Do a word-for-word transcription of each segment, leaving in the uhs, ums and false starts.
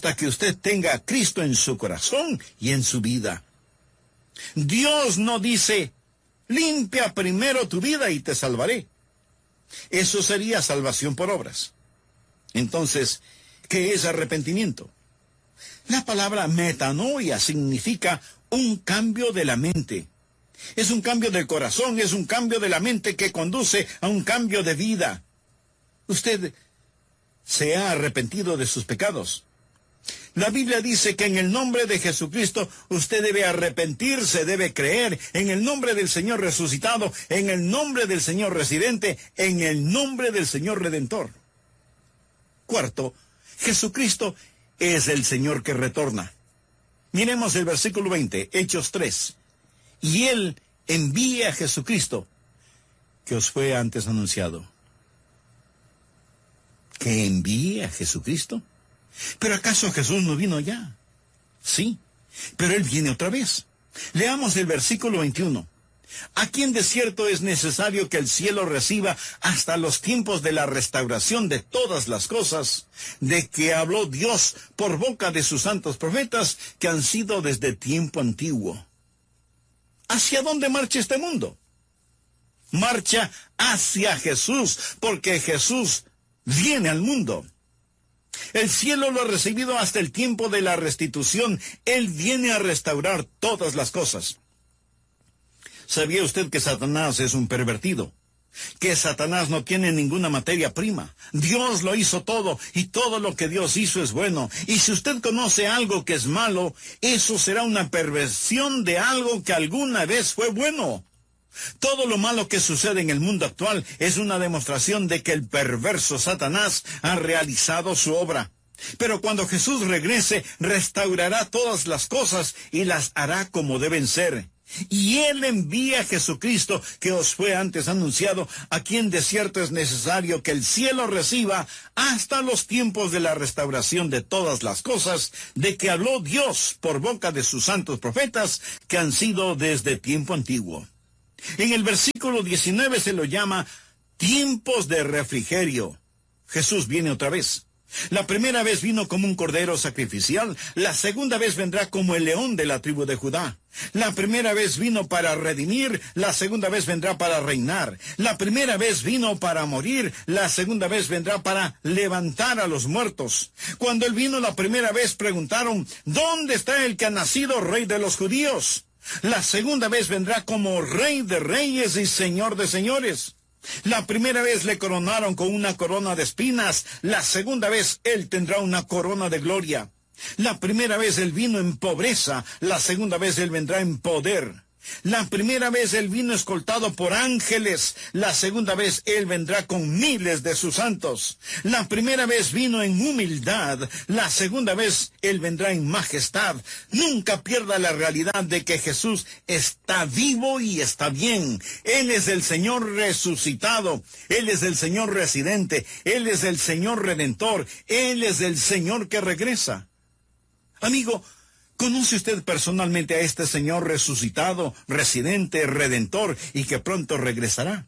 hasta que usted tenga a Cristo en su corazón y en su vida. Dios no dice, limpia primero tu vida y te salvaré. Eso sería salvación por obras. Entonces, ¿qué es arrepentimiento? La palabra metanoia significa un cambio de la mente. Es un cambio del corazón, es un cambio de la mente que conduce a un cambio de vida. Usted se ha arrepentido de sus pecados. La Biblia dice que en el nombre de Jesucristo usted debe arrepentirse, debe creer en el nombre del Señor resucitado, en el nombre del Señor residente, en el nombre del Señor redentor. Cuarto, Jesucristo es el Señor que retorna. Miremos el versículo veinte, Hechos tres. Y Él envía a Jesucristo, que os fue antes anunciado. ¿Que envíe a Jesucristo? ¿Pero acaso Jesús no vino ya? Sí, pero Él viene otra vez. Leamos el versículo veintiuno. Aquí en desierto es necesario que el cielo reciba hasta los tiempos de la restauración de todas las cosas, de que habló Dios por boca de sus santos profetas, que han sido desde tiempo antiguo. ¿Hacia dónde marcha este mundo? Marcha hacia Jesús, porque Jesús viene al mundo. El cielo lo ha recibido hasta el tiempo de la restitución. Él viene a restaurar todas las cosas. ¿Sabía usted que Satanás es un pervertido? Que Satanás no tiene ninguna materia prima. Dios lo hizo todo, y todo lo que Dios hizo es bueno. Y si usted conoce algo que es malo, eso será una perversión de algo que alguna vez fue bueno. Todo lo malo que sucede en el mundo actual es una demostración de que el perverso Satanás ha realizado su obra. Pero cuando Jesús regrese, restaurará todas las cosas y las hará como deben ser. Y Él envía a Jesucristo, que os fue antes anunciado, a quien de cierto es necesario que el cielo reciba hasta los tiempos de la restauración de todas las cosas, de que habló Dios por boca de sus santos profetas, que han sido desde tiempo antiguo. En el versículo diecinueve se lo llama tiempos de refrigerio. Jesús viene otra vez. La primera vez vino como un cordero sacrificial, la segunda vez vendrá como el león de la tribu de Judá. La primera vez vino para redimir, la segunda vez vendrá para reinar. La primera vez vino para morir, la segunda vez vendrá para levantar a los muertos. Cuando Él vino la primera vez preguntaron, ¿dónde está el que ha nacido rey de los judíos? La segunda vez vendrá como Rey de Reyes y Señor de Señores. La primera vez le coronaron con una corona de espinas, la segunda vez Él tendrá una corona de gloria. La primera vez Él vino en pobreza, la segunda vez Él vendrá en poder. La primera vez Él vino escoltado por ángeles, la segunda vez Él vendrá con miles de sus santos. La primera vez vino en humildad, la segunda vez Él vendrá en majestad. Nunca pierda la realidad de que Jesús está vivo y está bien. Él es el Señor resucitado, Él es el Señor residente, Él es el Señor redentor, Él es el Señor que regresa. Amigo, ¿conoce usted personalmente a este Señor resucitado, residente, redentor y que pronto regresará?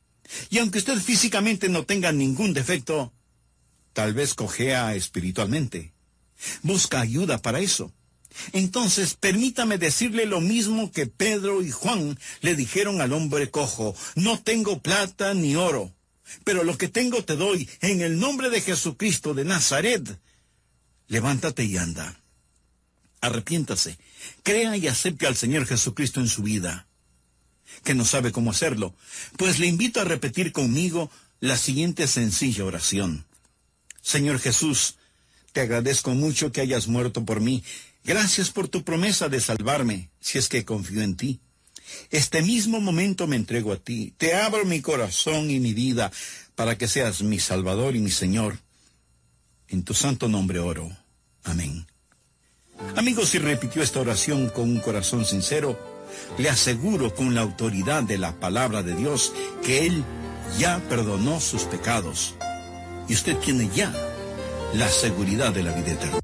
Y aunque usted físicamente no tenga ningún defecto, tal vez cojea espiritualmente. Busca ayuda para eso. Entonces, permítame decirle lo mismo que Pedro y Juan le dijeron al hombre cojo: no tengo plata ni oro, pero lo que tengo te doy, en el nombre de Jesucristo de Nazaret. Levántate y anda. Arrepiéntase, crea y acepte al Señor Jesucristo en su vida. ¿Que no sabe cómo hacerlo? Pues le invito a repetir conmigo la siguiente sencilla oración. Señor Jesús, te agradezco mucho que hayas muerto por mí. Gracias por tu promesa de salvarme, si es que confío en ti. Este mismo momento me entrego a ti. Te abro mi corazón y mi vida para que seas mi Salvador y mi Señor. En tu santo nombre oro. Amén. Amigos, si repitió esta oración con un corazón sincero, le aseguro con la autoridad de la palabra de Dios que Él ya perdonó sus pecados. Y usted tiene ya la seguridad de la vida eterna.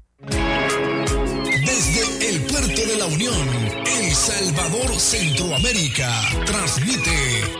Desde el puerto de la Unión, El Salvador, Centroamérica, transmite